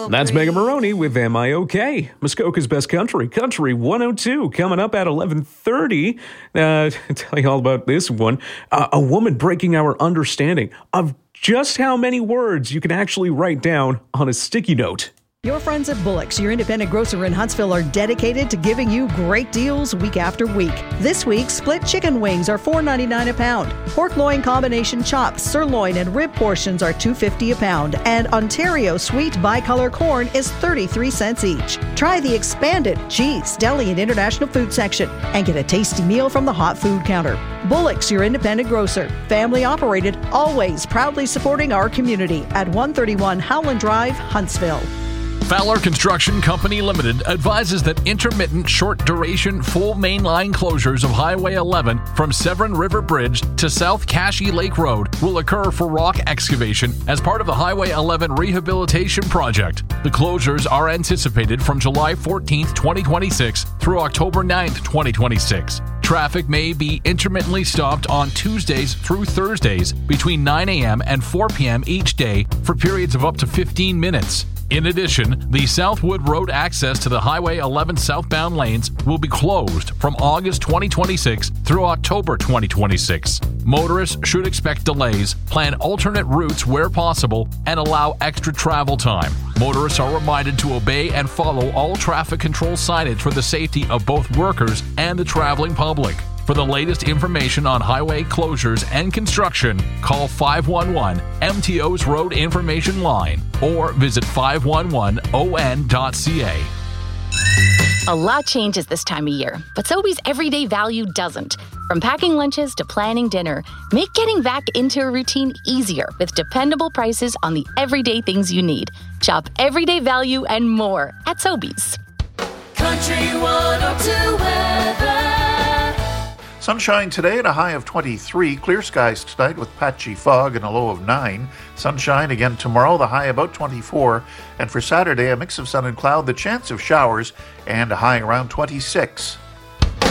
That's Megan Maroney with Am I OK? Muskoka's Best Country, Country 102, coming up at 11:30. Tell you all about this one. A woman breaking our understanding of just how many words you can actually write down on a sticky note. Your friends at Bullock's, your independent grocer in Huntsville, are dedicated to giving you great deals week after week. This week, split chicken wings are $4.99 a pound. Pork loin combination chops, sirloin, and rib portions are $2.50 a pound. And Ontario sweet bicolor corn is 33 cents each. Try the expanded cheese, deli, and international food section and get a tasty meal from the hot food counter. Bullock's, your independent grocer. Family operated, always proudly supporting our community at 131 Howland Drive, Huntsville. Fowler Construction Company Limited advises that intermittent short-duration full mainline closures of Highway 11 from Severn River Bridge to South Cashie Lake Road will occur for rock excavation as part of the Highway 11 rehabilitation project. The closures are anticipated from July 14, 2026 through October 9, 2026. Traffic may be intermittently stopped on Tuesdays through Thursdays between 9 a.m. and 4 p.m. each day for periods of up to 15 minutes. In addition, the Southwood Road access to the Highway 11 southbound lanes will be closed from August 2026 through October 2026. Motorists should expect delays, plan alternate routes where possible, and allow extra travel time. Motorists are reminded to obey and follow all traffic control signage for the safety of both workers and the traveling public. For the latest information on highway closures and construction, call 511 MTO's Road Information Line or visit 511on.ca. A lot changes this time of year, but Sobeys Everyday Value doesn't. From packing lunches to planning dinner, make getting back into a routine easier with dependable prices on the everyday things you need. Shop Everyday Value and more at Sobeys. Country 102 weather. Sunshine today at a high of 23. Clear skies tonight with patchy fog and a low of 9. Sunshine again tomorrow, the high about 24. And for Saturday, a mix of sun and cloud, the chance of showers, and a high around 26.